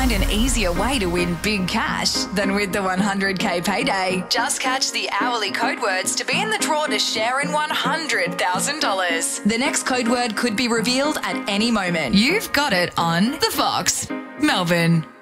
find an easier way to win big cash than with the 100K payday. Just catch the hourly code words to be in the draw to share in $100,000. The next code word could be revealed at any moment. You've got it on The Fox, Melbourne.